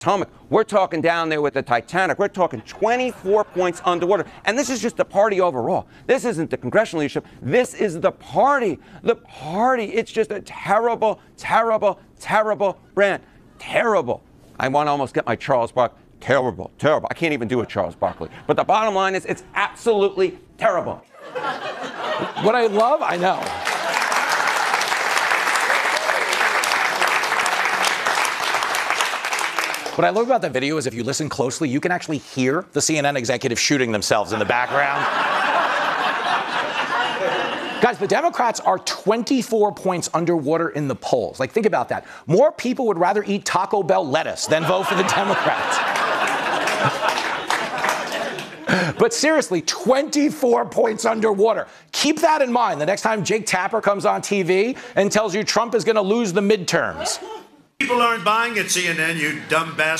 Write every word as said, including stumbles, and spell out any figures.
Potomac. We're talking down there with the Titanic. We're talking twenty-four points underwater. And this is just the party overall. This isn't the congressional leadership. This is the party. The party. It's just a terrible, terrible, terrible brand. Terrible. I want to almost get my Charles Barkley. Terrible, terrible. I can't even do a Charles Barkley. But the bottom line is it's absolutely terrible. What I love, I know. What I love about that video is if you listen closely, you can actually hear the C N N executives shooting themselves in the background. Guys, the Democrats are twenty-four points underwater in the polls. Like, think about that. More people would rather eat Taco Bell lettuce than vote for the Democrats. But seriously, twenty-four points underwater. Keep that in mind the next time Jake Tapper comes on T V and tells you Trump is going to lose the midterms. People aren't buying at C N N, you dumb bastard.